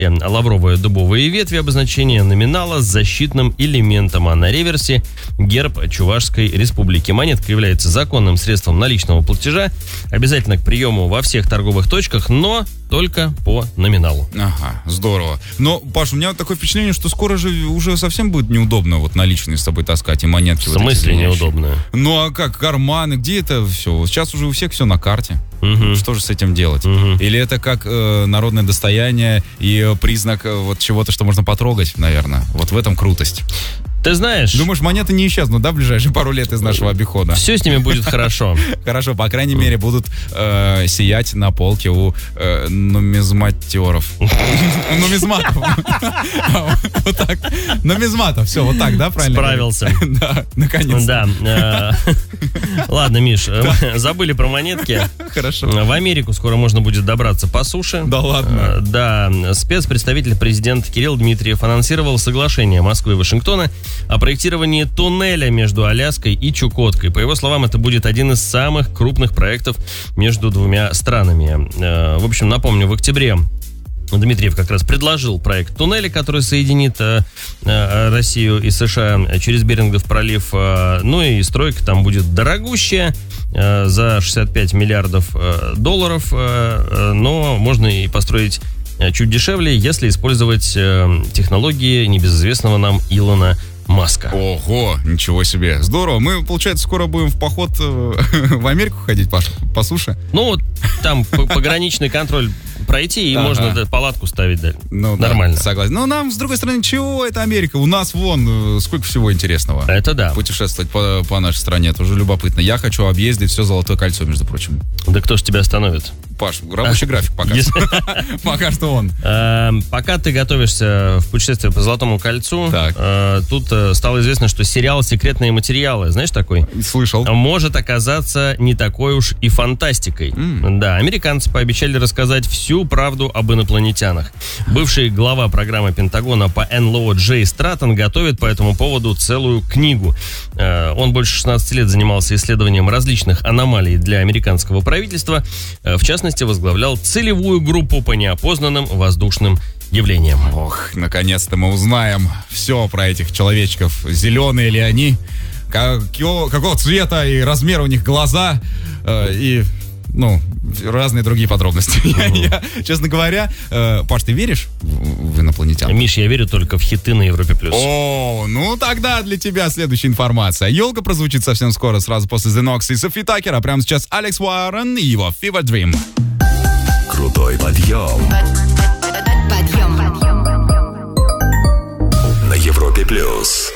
лавровые дубовые ветви, обозначение номинала с защитным элементом, а на реверсе герб Чувашской республики. Монетка является законным средством наличного платежа, обязательно к приему во всех торговых точках, но только по номиналу. Ага, здорово. Но, Паш, у меня такое впечатление, что скоро же уже совсем будет неудобно вот наличные с собой таскать и монетки. В смысле неудобно? Ну а как, карманы, где это все? Сейчас уже у всех все на карте. Что же с этим делать? Или это как народное достояние и признак вот чего-то, что можно потрогать, наверное? Вот в этом крутость. Ты знаешь... Думаешь, монеты не исчезнут, да, в ближайшие пару лет из нашего обихода? Все с ними будет хорошо. Хорошо, по крайней мере, будут сиять на полке у нумизматеров. Нумизматов. Вот так. Нумизматов, все, вот так, да, правильно? Справился. Да, наконец-то. Да. Ладно, Миш, забыли про монетки. Хорошо. В Америку скоро можно будет добраться по суше. Да ладно. Да, спецпредставитель президента Кирилл Дмитриев анонсировал соглашение Москвы и Вашингтона о проектировании туннеля между Аляской и Чукоткой. По его словам, это будет один из самых крупных проектов между двумя странами. В общем, напомню, в октябре Дмитриев как раз предложил проект туннеля, который соединит Россию и США через Берингов пролив. Ну и стройка там будет дорогущая, за 65 миллиардов долларов, но можно и построить чуть дешевле, если использовать технологии небезызвестного нам Илона Маска. Ого, ничего себе. Здорово. Мы, получается, скоро будем в поход в Америку ходить, Паш, по суше? Ну, вот там пограничный контроль пройти, и можно палатку ставить, да. Ну, нормально. Да, согласен. Но нам, с другой стороны, чего это Америка? У нас вон сколько всего интересного. Это да. Путешествовать по нашей стране, это уже любопытно. Я хочу объездить все Золотое кольцо, между прочим. Да кто ж тебя остановит? Паш, рабочий график пока. Пока что он. Пока ты готовишься в путешествие по Золотому кольцу, тут стало известно, что сериал «Секретные материалы», знаешь такой? Слышал. Может оказаться не такой уж и фантастикой. Да, американцы пообещали рассказать всю правду об инопланетянах. Бывший глава программы Пентагона по НЛО Джей Стратон готовит по этому поводу целую книгу. Он больше 16 лет занимался исследованием различных аномалий для американского правительства. В частности, возглавлял целевую группу по неопознанным воздушным явлениям. Ох, наконец-то мы узнаем все про этих человечков. Зеленые ли они, какого цвета и размера у них глаза, и, разные другие подробности. Я, честно говоря, Паш, ты веришь в инопланетян? Миш, я верю только в хиты на Европе+. О, ну тогда для тебя следующая информация. Елка прозвучит совсем скоро, сразу после The Knox и Софи Такер, а прямо сейчас Алекс Уоррен и его Fever Dream. Крутой подъем. На Европе+.